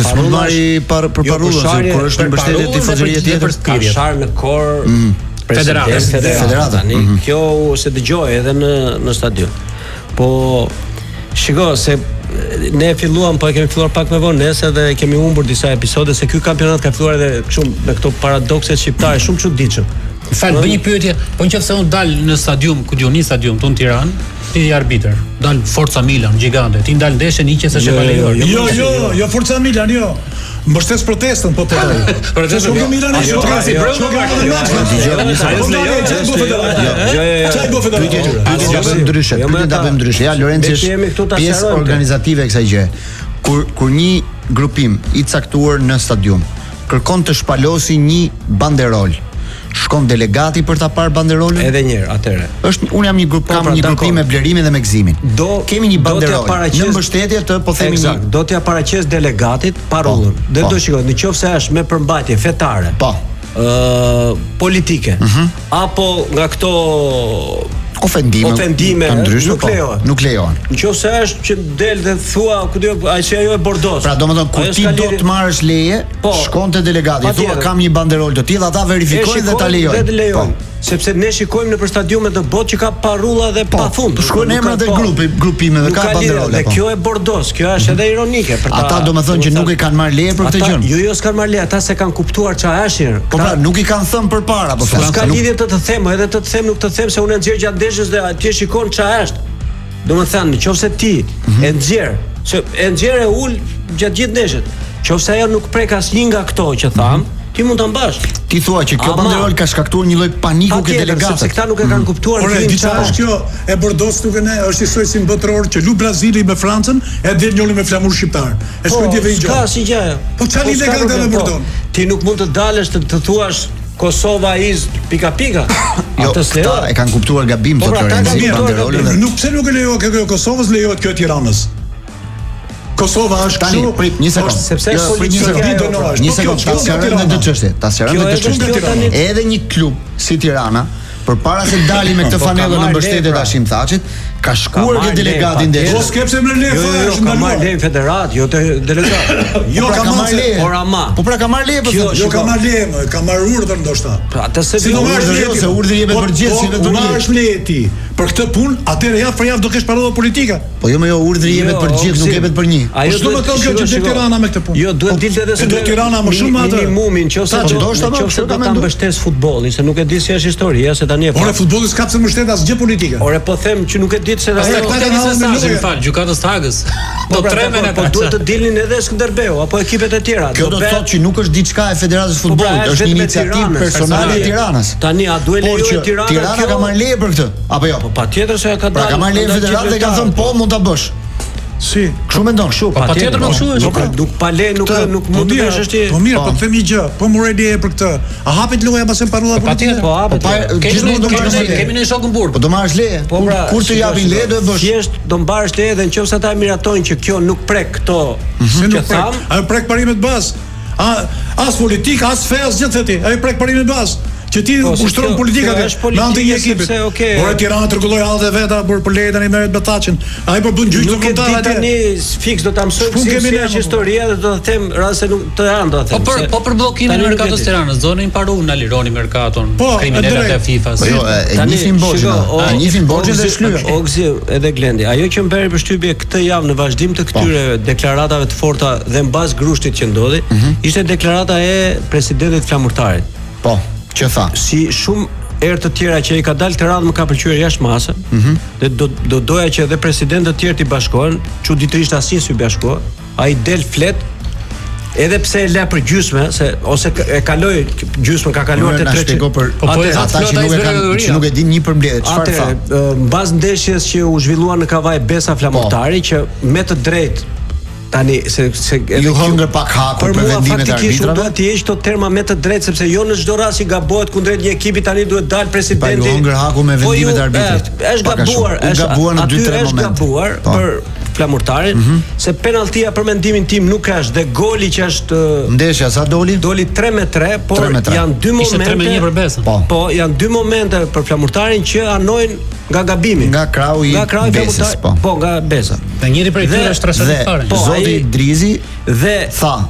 Se s'mund marri për parullën, kur është në mbështetje tifozërie tjetër, ka sharë në kor Federata. Kjo se dëgjoj edhe në stadion. Po shiko se ne filluam, po e kemi filluar pak më vonë nesër dhe kemi humbur disa episode se ky kampionat ka filluar edhe kështu me këto paradokse shqiptare shumë çuditshëm. Fal, bëj një pyetje, po nëse unë dal në stadium, ku diuni stadium tonë Tiranë, ti je arbitër. Dal Forza Milan, gjigante, ti ndal ndeshën hiqe se është lejuar. Jo Forza Milan, jo. Mbështes protestën, po po. Protestën jo Milan, jo Krasi, ndryshe. Ja, Lorenci është pjesë organizative e kësaj gjë. Kur një grupim i caktuar në stadium kërkon të shpalosi një banderol, shkon delegati për ta parë banderolën? Edhe një herë, atëre. Unë jam një grup, kam një grupim me blerimin dhe me gëzimin. Kemi një banderol në mbështetje të, po themi një. Do t'ja paraqes delegatit parullën. Dhe do shikoj, nëse është me përmbajtje fetare. Po. Politike. Apo nga këto ofendime nuk lejohen. Nëse është që del dhe thua, ku do ai që ajo e bordos. Pra domethënë kur ti do të marrësh leje, shkon te delegati, thua kam një banderol të tillë, ata verifikojnë dhe ta lejojnë. Sepse ne shikojmë nëpër stadiumet të botë që ka parulla dhe pafund. Shkojnë emrat e grupime dhe ka banderole. Dhe kjo e bordos, kjo është edhe ironike për ta. Ata domethënë që nuk e kanë marrë leje për këtë gjë. Jo s'kan marrë leje, ata se kanë kuptuar çfarë është. Po pra, nuk i kanë thënë përpara, po flas. S'ka lidhje të them, edhe të them nuk të them se unë nxjerr gjatë ndeshjes dhe ti shikon çfarë është. Domethënë, nëse ti e nxjerr, se e nxjerr e ul gjatë gjithë ndeshjes. Nëse ajo nuk prek asnjë nga këto që tham, ti mund ta mbash. Ti thua që kjo banderol ka shkaktuar një lloj paniku ke delegatët. Sepse këta nuk e kanë kuptuar këtë çfarë është kjo e bordos duke ne, është njësoj si botëror që lu Brazili me Francën, e del njëri me flamur shqiptar. E shkoi ti vetë gjë. Ka si gjë. Po çfarë lidhje ka këtë me bordon? Ti nuk mund të dalësh të thuash Kosova is pika. Jo, ata e kanë kuptuar gabim të Lorenzi banderolën. Nuk pse nuk e lejo kjo Kosovës, lejohet kjo Tiranës. Kosova është kështu. Një sekond. Sepse një sekond, ta sqarojmë këtë çështje. Ta sqarojmë këtë çështje. Edhe një klub si Tirana, përpara se dali me këtë fanellën në mbështetje të Hashim Thaçit, ka shkuar ke delegatin ndeshjes. Po skepse më leje është ndaluar. Ka marrë leje federat, jo te delegat. Jo ka marrë leje. Por ama. Po pra ka marrë leje, po jo ka marrë leje, ka marrë urdhër ndoshta. Pra atë se si do marrësh leje, se urdhri jepet përgjithësi në Tiranë. Marrësh leje ti. Për këtë punë, atëherë javë për javë do kesh parolla politike. Po jo, urdhri jepet për gjithë, nuk jepet për një. Po çdo më thonë kjo që Tirana me këtë punë. Jo, duhet dilte edhe se do Tirana më shumë atë. Minimumin nëse do ta mbështes futbollin, se nuk e di si është historia, se tani e Ore futbolli s'ka pse mbështet asgjë politike. Ore po them që nuk e di se gjykatës të Hagës. Do tremen apo duhet të dilnin edhe Skënderbeu apo ekipet e tjera. Kjo do të thotë që nuk është diçka e Federatës së Futbollit, është një iniciativë personale e Tiranës. Tani a duhet lejohet Tirana ka marrë leje për këtë apo jo? Po patjetër se ka dalë. Pra ka marrë leje Federata dhe ka thënë po mund ta bësh. Si, kështu mendon, kështu. Patjetër nuk kështu është. Nuk pa le, nuk mund të bësh është. Po mirë, po them një gjë, po morë leje për këtë. A hapet loja pas parolla politike? Po hapet. Kemi në shokun burr. Po do marrësh leje. Kur të japin leje do e bësh. Thjesht do mbash leje dhe nëse ata miratojnë që kjo nuk prek këto që tham, ajo prek parimet bazë. As politik, as fe, as gjë ti. Ajo prek parimet bazë. Që ti ushtron politikat në anë të një ekipit. Por Tirana rregulloi hallet e veta për leje tani merret Betaçin. Ai po bën gjyq të kontrat tani fiks do ta mësoj si është historia dhe do të them rase nuk të janë do të them. Po për bllokimin e Merkatos Tiranës, zonë Paru na lironi Merkaton, kriminalet e FIFA-s. Po jo, e nifin borxhin dhe shlyhen. Ogzi edhe Glendi. Ajo që më bëri përshtypje këtë javë në vazhdim të këtyre deklaratave të forta dhe mbas grushtit që ndodhi, ishte deklarata e presidentit flamurtarit. Po. Që tha, si shumë erë të tjera që i ka dalë Tiranë më ka pëlqyer jashtë masë, dhe do doja që edhe presidentët tjerë t'i bashkohen, çuditërisht asnjë s'u bashkohet, ai del flet, edhe pse e la për gjysmë, ose e kaloi gjysmë, ka kaluar te 300. Ata që nuk e din një përmbledhje, çfarë tha? Mbas ndeshjes që u zhvillua në Kavaj Besa Flamurtari, që me të drejtë tani se ju hëngër pak hakur për vendimet e arbitrave. Duhet të heq këto terma me të drejtë sepse jo në çdo rast i gabohet kundrejt një ekipi tani duhet dal presidenti. Pa ju hëngër hakur me vendimet e arbitrit. Është gabuar, në 2-3 momente. Është gabuar për Flamurtarin, se penaltia për mendimin tim nuk është dhe goli që është ndeshja sa doli? Doli 3-3, por janë dy momente. Ishte 3-1 për Besën. Po, janë dy momente për Flamurtarin që anojnë nga gabimi. Nga krau i Besës, po, nga Besa. Dhe njëri prej tyre është trashëgimtar. Zoti Drizi dhe tha